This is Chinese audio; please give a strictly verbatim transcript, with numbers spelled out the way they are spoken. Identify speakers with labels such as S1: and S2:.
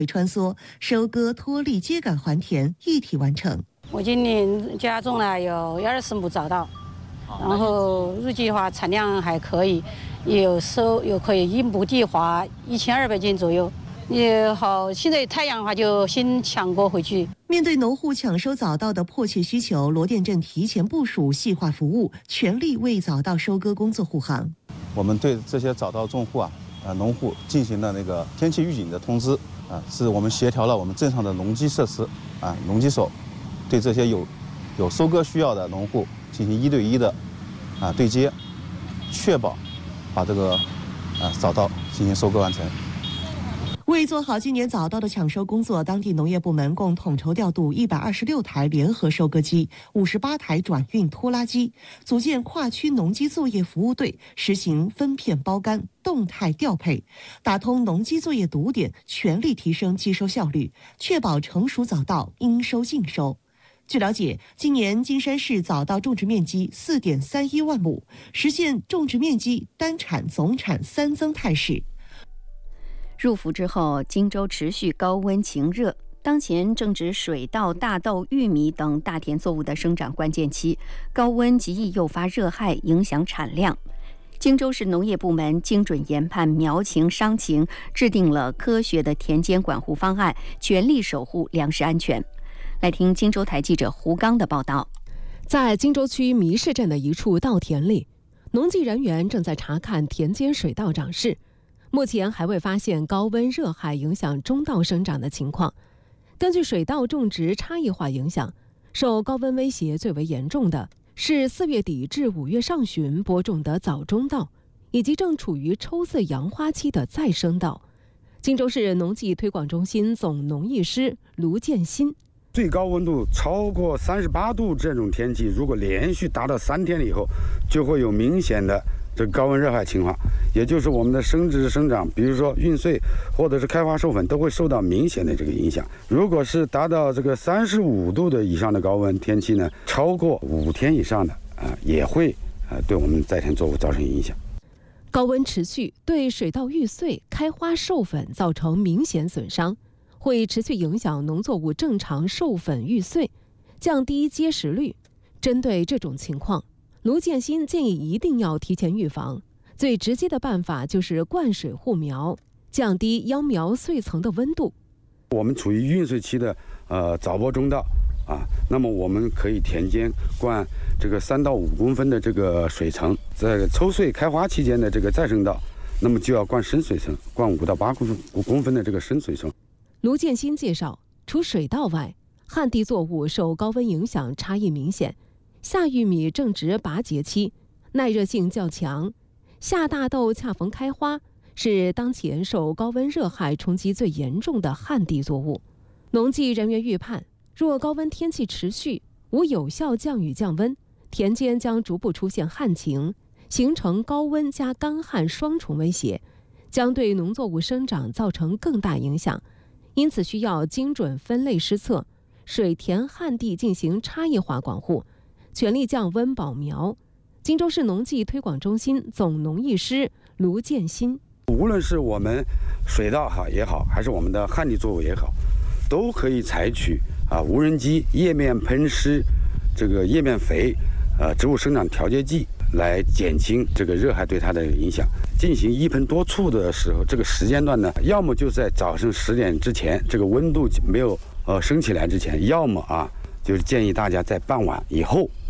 S1: 穿梭，收割、脱粒、秸秆还田一体完成。
S2: 我今年加种了有二十亩早稻，然后预计的话产量还可以，有收有可以一亩地花一千二百斤左右。也好，现在太阳的话就先抢过回去。
S1: 面对农户抢收早稻的迫切需求，罗店镇提前部署细化服务，全力为早稻收割工作护航。
S3: 我们对这些早稻种户啊、呃农户进行了那个天气预警的通知啊，是我们协调了我们镇上的农机设施啊、农机手，对这些有有收割需要的农户进行一对一的啊对接，确保把这个啊早稻进行收割完成。
S1: 为做好今年早稻的抢收工作，当地农业部门共统筹调度一百二十六台联合收割机、五十八台转运拖拉机，组建跨区农机作业服务队，实行分片包干、动态调配，打通农机作业堵点，全力提升机收效率，确保成熟早稻应收尽收。据了解，今年金山市早稻种植面积 四点三一万亩，实现种植面积单产总产三增态势。
S4: 入伏之后，荆州持续高温晴热，当前正值水稻、大豆、玉米等大田作物的生长关键期，高温极易诱发热害，影响产量。荆州市农业部门精准研判苗情、伤情，制定了科学的田间管护方案，全力守护粮食安全。来听荆州台记者胡刚的报道。
S5: 在荆州区弥市镇的一处稻田里，农技人员正在查看田间水稻长势。目前还未发现高温热害影响中稻生长的情况。根据水稻种植差异化影响，受高温威胁最为严重的是四月底至五月上旬播种的早中稻，以及正处于抽穗扬花期的再生稻。荆州市农技推广中心总农艺师卢建新：
S6: 最高温度超过三十八度这种天气，如果连续达到三天以后，就会有明显的这高温热害情况，也就是我们的生殖生长，比如说孕穗或者是开花授粉，都会受到明显的这个影响。如果是达到这个三十五度的以上的高温天气呢，超过五天以上的啊、呃，也会呃对我们在田作物造成影响。
S5: 高温持续对水稻育穗、开花授粉造成明显损伤，会持续影响农作物正常授粉育穗，降低结实率。针对这种情况，卢建新建议一定要提前预防，最直接的办法就是灌水护苗，降低秧苗穗层的温度。
S6: 我们处于孕穗期的呃早播中稻啊，那么我们可以田间灌这个三到五公分的这个水层，在抽穗开花期间的这个再生稻，那么就要灌深水层，灌五到八公分五公分的这个深水层。
S5: 卢建新介绍，除水稻外，旱地作物受高温影响差异明显。夏玉米正值拔节期，耐热性较强；夏大豆恰逢开花，是当前受高温热害冲击最严重的旱地作物。农技人员预判，若高温天气持续，无有效降雨降温，田间将逐步出现旱情，形成高温加干旱双重威胁，将对农作物生长造成更大影响。因此，需要精准分类施策，水田旱地进行差异化管护，全力降温保苗。荆州市农技推广中心总农艺师卢建新：
S6: 无论是我们水稻哈也好，还是我们的旱地作物也好，都可以采取啊无人机叶面喷施这个叶面肥呃植物生长调节剂来减轻这个热害对它的影响。进行一喷多处的时候，这个时间段呢，要么就在早上十点之前，这个温度没有呃升起来之前，要么啊就是建议大家在傍晚以后